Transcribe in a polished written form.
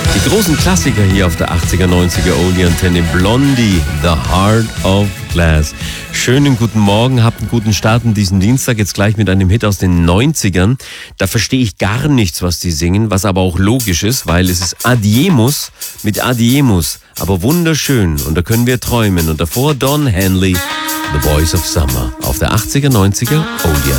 Die großen Klassiker hier auf der 80er, 90er Oldie-Antenne. Blondie, The Heart of Glass. Schönen guten Morgen, habt einen guten Start in diesen Dienstag. Jetzt gleich mit einem Hit aus den 90ern. Da verstehe ich gar nichts, was die singen, was aber auch logisch ist, weil es ist Adiemus mit Adiemus. Aber wunderschön und da können wir träumen. Und davor Don Henley, The Voice of Summer auf der 80er, 90er Oldie-Antenne.